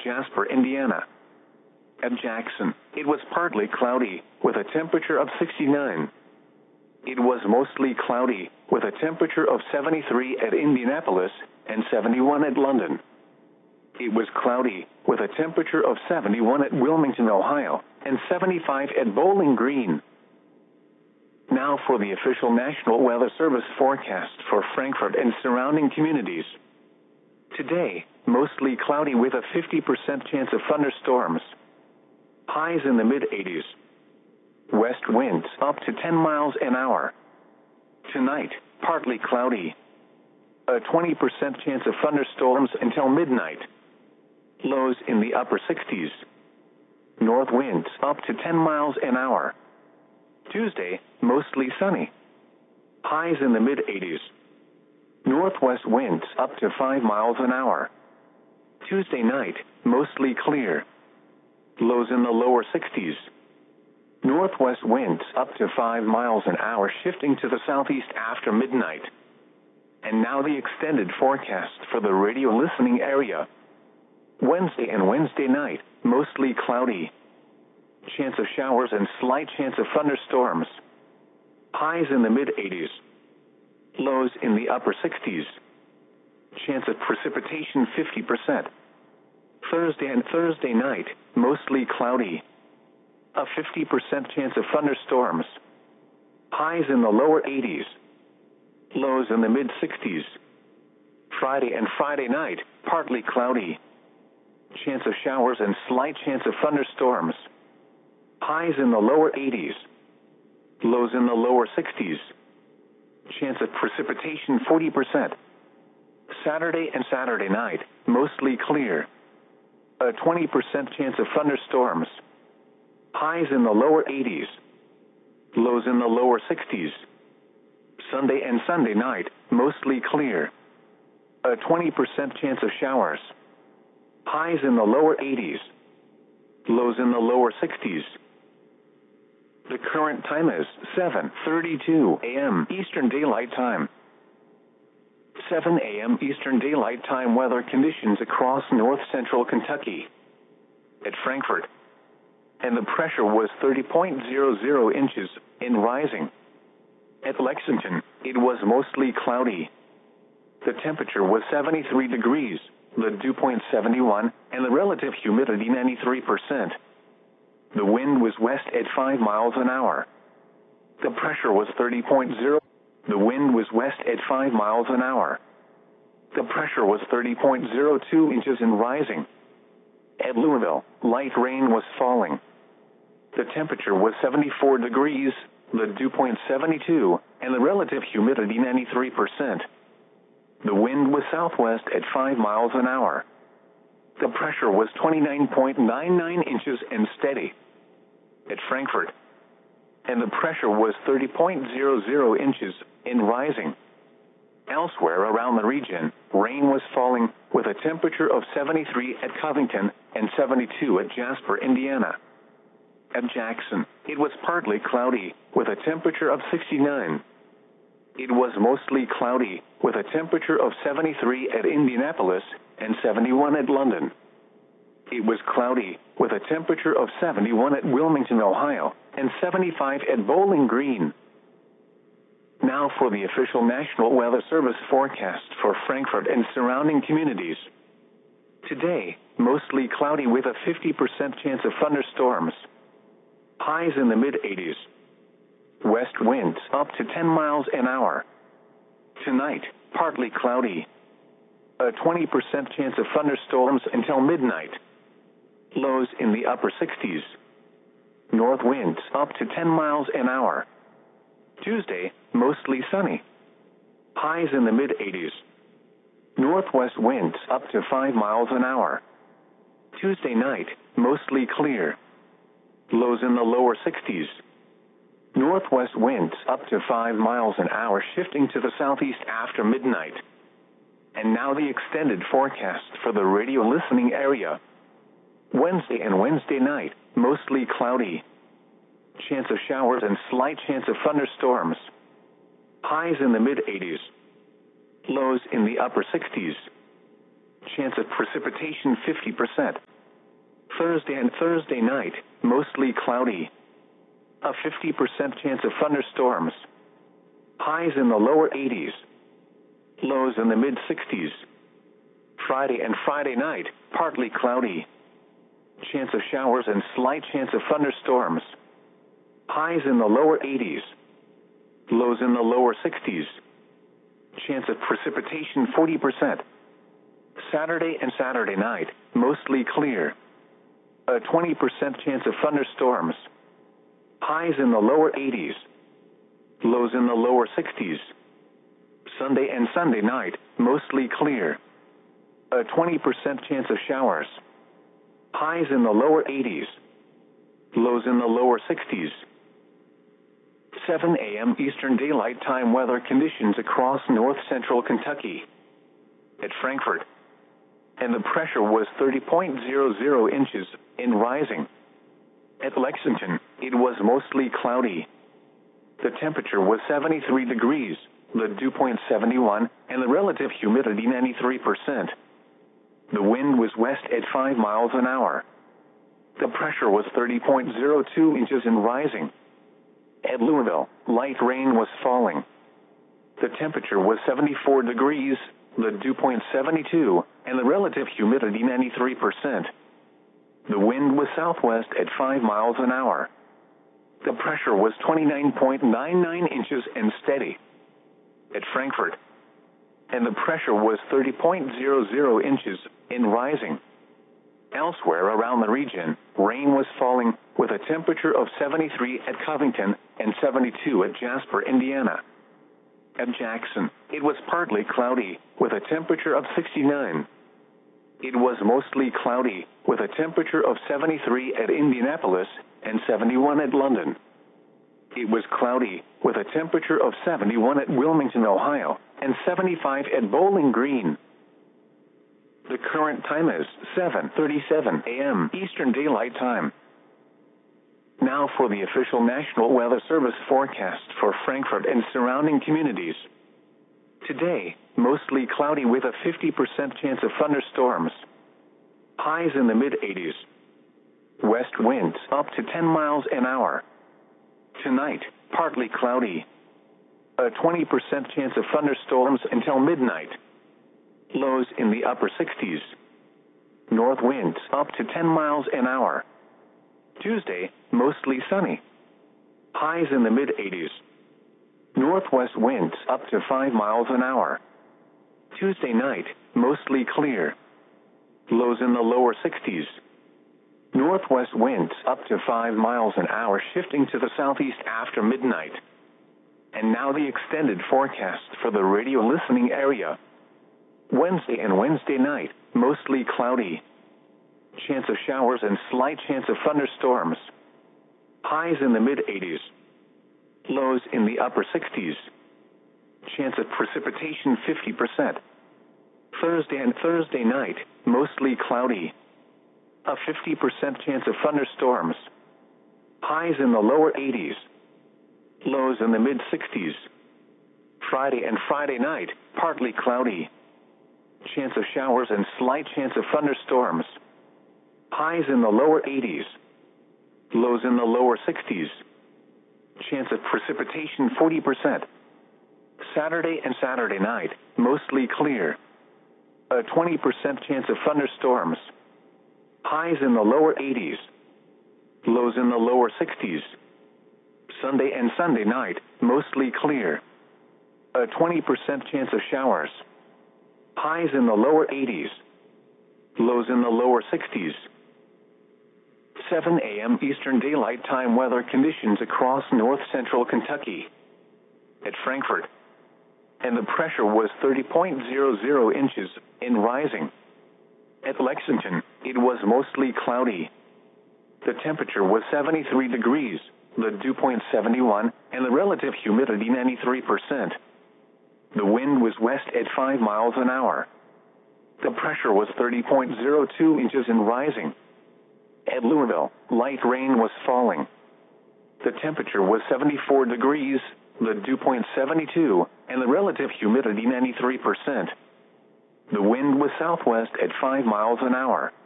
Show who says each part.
Speaker 1: Jasper, Indiana. At Jackson, it was partly cloudy, with a temperature of 69. It was mostly cloudy, with a temperature of 73 at Indianapolis and 71 at London. It was cloudy, with a temperature of 71 at Wilmington, Ohio, and 75 at Bowling Green. Now for the official National Weather Service forecast for Frankfurt and surrounding communities. Today, mostly cloudy with a 50% chance of thunderstorms. Highs in the mid-80s. West winds up to 10 miles an hour. Tonight, partly cloudy. A 20% chance of thunderstorms until midnight. Lows in the upper 60s. North winds up to 10 miles an hour. Tuesday, mostly sunny. Highs in the mid-80s. Northwest winds up to 5 miles an hour. Tuesday night, mostly clear. Lows in the lower 60s. Northwest winds up to 5 miles an hour, shifting to the southeast after midnight. And now the extended forecast for the radio listening area. Wednesday and Wednesday night, mostly cloudy. Chance of showers and slight chance of thunderstorms. Highs in the mid-80s. Lows in the upper 60s. Chance of precipitation 50%. Thursday and Thursday night, mostly cloudy. A 50% chance of thunderstorms. Highs in the lower 80s. Lows in the mid-60s. Friday and Friday night, partly cloudy. Chance of showers and slight chance of thunderstorms. Highs in the lower 80s. Lows in the lower 60s. Chance of precipitation 40%. Saturday and Saturday night, mostly clear. A 20% chance of thunderstorms. Highs in the lower 80s. Lows in the lower 60s. Sunday and Sunday night, mostly clear. A 20% chance of showers. Highs in the lower 80s. Lows in the lower 60s. The current time is 7:32 a.m. Eastern Daylight Time. 7 a.m. Eastern Daylight Time weather conditions across north-central Kentucky. At Frankfurt. And the pressure was 30.00 inches and rising. At Lexington, it was mostly cloudy. The temperature was 73 degrees, the dew point 71, and the relative humidity 93%. The wind was west at 5 miles an hour. The pressure was 30.0. The wind was west at 5 miles an hour. The pressure was 30.02 inches and rising. At Louisville, light rain was falling. The temperature was 74 degrees, the dew point 72, and the relative humidity 93%. The wind was southwest at 5 miles an hour. The pressure was 29.99 inches and steady. At Frankfurt. And the pressure was 30.00 inches and rising. Elsewhere around the region, rain was falling, with a temperature of 73 at Covington and 72 at Jasper, Indiana. At Jackson, it was partly cloudy, with a temperature of 69. It was mostly cloudy, with a temperature of 73 at Indianapolis and 71 at London. It was cloudy, with a temperature of 71 at Wilmington, Ohio, and 75 at Bowling Green. Now for the official National Weather Service forecast for Frankfurt and surrounding communities. Today, mostly cloudy with a 50% chance of thunderstorms. Highs in the mid-80s. West winds up to 10 miles an hour. Tonight, partly cloudy. A 20% chance of thunderstorms until midnight. Lows in the upper 60s. North winds up to 10 miles an hour. Tuesday, mostly sunny. Highs in the mid-80s. Northwest winds up to 5 miles an hour. Tuesday night, mostly clear. Lows in the lower 60s. Northwest winds up to 5 miles an hour, shifting to the southeast after midnight. And now the extended forecast for the radio listening area. Wednesday and Wednesday night, mostly cloudy. Chance of showers and slight chance of thunderstorms. Highs in the mid-80s. Lows in the upper 60s. Chance of precipitation 50%. Thursday and Thursday night, mostly cloudy. A 50% chance of thunderstorms. Highs in the lower 80s. Lows in the mid-60s. Friday and Friday night, partly cloudy. Chance of showers and slight chance of thunderstorms. Highs in the lower 80s. Lows in the lower 60s. Chance of precipitation 40%. Saturday and Saturday night, mostly clear. A 20% chance of thunderstorms. Highs in the lower 80s. Lows in the lower 60s. Sunday and Sunday night, mostly clear. A 20% chance of showers. Highs in the lower 80s. Lows in the lower 60s. 7 a.m. Eastern Daylight Time weather conditions across north central Kentucky. At Frankfort. And the pressure was 30.00 inches, in rising. At Lexington, it was mostly cloudy. The temperature was 73 degrees, the dew point 71, and the relative humidity 93%. The wind was west at 5 miles an hour. The pressure was 30.02 inches and rising. At Louisville, light rain was falling. The temperature was 74 degrees, the dew point 72, and the relative humidity 93%. The wind was southwest at 5 miles an hour. The pressure was 29.99 inches and steady. At Frankfort. And the pressure was 30.00 inches, in rising. Elsewhere around the region, rain was falling, with a temperature of 73 at Covington and 72 at Jasper, Indiana. At Jackson, it was partly cloudy, with a temperature of 69. It was mostly cloudy, with a temperature of 73 at Indianapolis and 71 at London. It was cloudy, with a temperature of 71 at Wilmington, Ohio, and 75 at Bowling Green. The current time is 7:37 a.m. Eastern Daylight Time. Now for the official National Weather Service forecast for Frankfort and surrounding communities. Today, mostly cloudy with a 50% chance of thunderstorms. Highs in the mid-80s. West winds up to 10 miles an hour. Tonight, partly cloudy. A 20% chance of thunderstorms until midnight. Lows in the upper 60s. North winds up to 10 miles an hour. Tuesday, mostly sunny. Highs in the mid-80s. Northwest winds up to 5 miles an hour. Tuesday night, mostly clear. Lows in the lower 60s. Northwest winds up to 5 miles an hour, shifting to the southeast after midnight. And now the extended forecast for the radio listening area. Wednesday and Wednesday night, mostly cloudy. Chance of showers and slight chance of thunderstorms. Highs in the mid-80s. Lows in the upper 60s. Chance of precipitation 50%. Thursday and Thursday night, mostly cloudy. A 50% chance of thunderstorms. Highs in the lower 80s. Lows in the mid-60s. Friday and Friday night, partly cloudy. Chance of showers and slight chance of thunderstorms. Highs in the lower 80s. Lows in the lower 60s. Chance of precipitation 40%. Saturday and Saturday night, mostly clear. A 20% chance of thunderstorms. Highs in the lower 80s. Lows in the lower 60s. Sunday and Sunday night, mostly clear. A 20% chance of showers. Highs in the lower 80s. Lows in the lower 60s. 7 a.m. Eastern Daylight Time weather conditions across north central Kentucky. At Frankfort. And the pressure was 30.00 inches, in rising. At Lexington, it was mostly cloudy. The temperature was 73 degrees, the dew point 71, and the relative humidity 93%. The wind was west at 5 miles an hour. The pressure was 30.02 inches and rising. At Louisville, light rain was falling. The temperature was 74 degrees, the dew point 72, and the relative humidity 93%. The wind was southwest at 5 miles an hour.